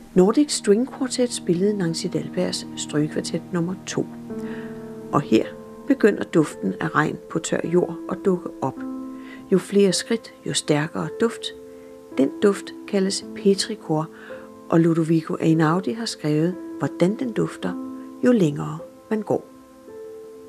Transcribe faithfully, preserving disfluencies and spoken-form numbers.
Nordic String Quartet spillede Nancy Dalbergs strygekvartet nummer to. Og her begynder duften af regn på tør jord at dukke op. Jo flere skridt, jo stærkere duft. Den duft kaldes petrichor, og Ludovico Einaudi har skrevet, hvordan den dufter, jo længere man går.